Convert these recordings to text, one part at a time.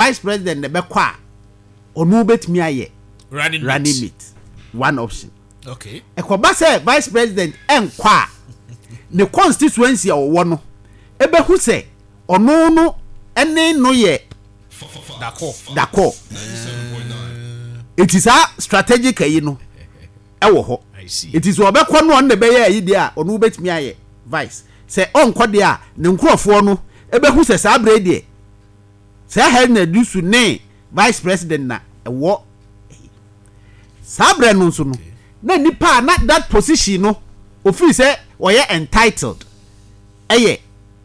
vice president ne be kwa onu betimi aye running mate one option. Okay. Ekoba say vice president enkwa the constituency owo no ebehu say ono no ene no ye dako it is a strategic ayi no ewo ho. It is obekọ no on ne be ye ayi dia ono betimi aye vice say onko dia ne nkrofo no ebehu say sa abre die say ha na dusu ne vice president na ewo sa abre no so no na nipa na that position no ofi say oye entitled eye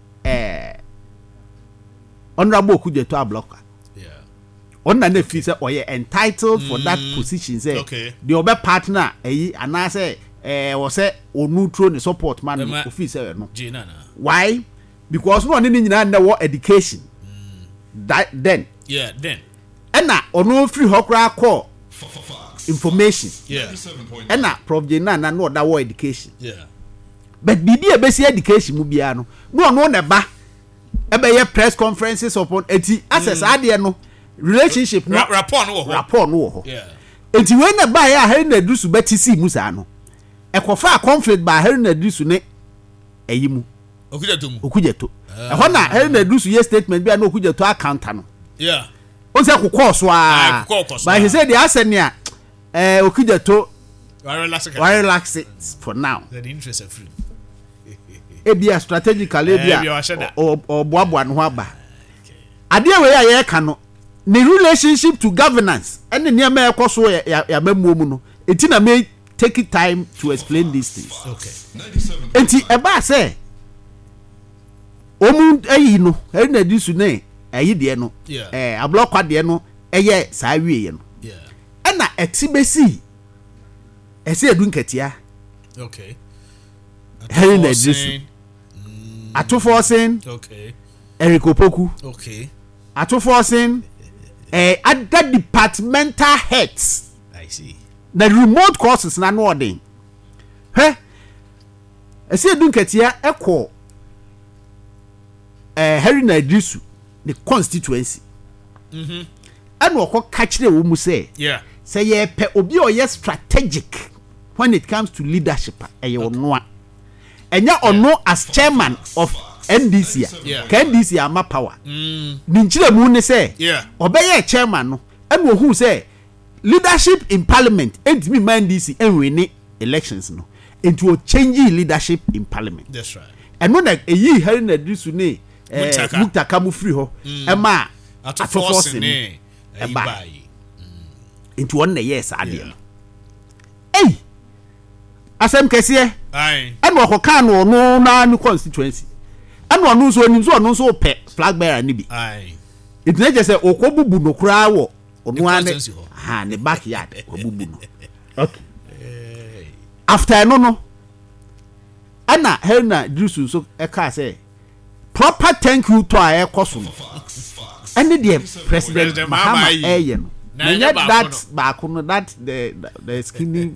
honorable Okujeto Abloka. Onna na fi say oye entitled for that position say the obe partner ana say wo say onutro ne support man ofi say no. Why? Because no one nyina na wo education. That then ena ono free hokra call information ena prof Jena na no da wo education but bibi e be see education mu bia no no ne ba e be ye press conferences upon eti access ade no relationship no rapport no wo eti we na ba ya ha na dusu betisi mu sa no e kofa conflict ba ha na dusu ne eyimu Okujeto ho na ha na dusu ye statement bia na Okujeto account no on say kokọ so a but he said the asenia Okujeto relax it for now the interest of free ebia strategically ebia oboabo no aba ade we ya ka no the relationship to governance and the near ekoso ya mamuo no eti na me take time to explain these things. Okay. Enti eba say omu ayi no na disu ne ayi de no ablokwa de no eye saa wiye no na etibesi ese edun ketia. Okay. Na disu atoforcing. Okay. Erikopoku. Okay. Atoforcing other departmental heads. I see. The remote courses na no odin. Ese edun ketia ekọ Haruna Idrisu the constituency. And wako catch the wo mu say. Yeah. Say ye pe obi o ye strategic when it comes to leadership. Eye ono a. Enya ono as chairman of NDC. Yeah. Ka NDC ama power. Ni nchire mu ne say. Yeah. Obeye chairman no. And wo hu say leadership in parliament entimi man NDC enwini elections no. Into changing leadership in parliament. That's right. And no na eyi Haruna Idrisu ne Mutaka mu free ho ema atoforce ne eba into one years ade eh asem kese ai and wo ka no na ni constituency and one so onim so no so pe flag bearer ni bi ai it na je say okobubu no kura wo onu ane ha ne backyard obubu no okay after no ana Haruna Idrisu so e ka say proper thank you to our ekoso and the president Mahama no that back no that the skinny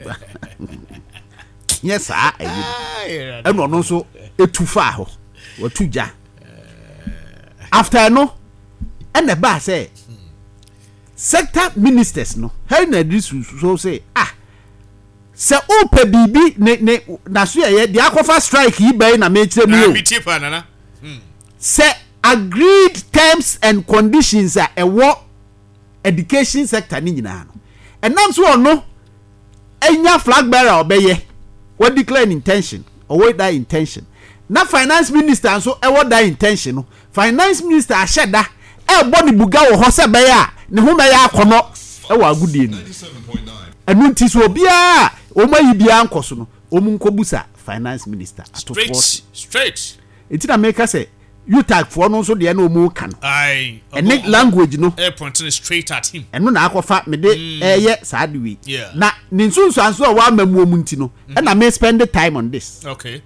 yes and no so etufa ho watuja after no and the bar say sector ministers no Haruna Idrisu so say se ope bibi ne na so ye de akofa strike yi bai na me kire mu o say agreed terms and conditions are a education sector ni nyina no enam so no enya flag bearer obeye what declare intention or what that intention na finance minister so e what that intention no finance minister asheda e bo ni buga wo ho se be ya ne ho me ya akono e wa agudie ni enu nti so obia o mayi bia nkoso no o mu nkobusa finance minister straight enti na make say you tag for no so de na o mu kan ai and language no e pointing straight at him enu na akofa me de eye saa de wi na ni nsunsu anso wa mamu mu nti no e na me spend the time on this. Okay.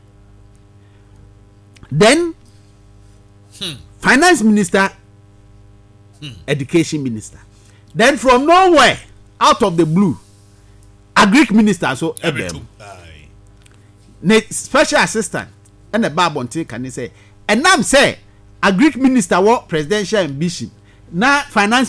Then finance minister, education minister, then from nowhere out of the blue agric minister so ebem ne special assistant and the babonte can say and now say agric minister what presidential ambition na finance